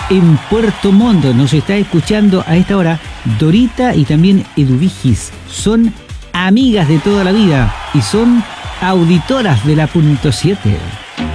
en Puerto Montt. Nos está escuchando a esta hora Dorita y también Eduvigis. Son amigas de toda la vida y son auditoras de la .7.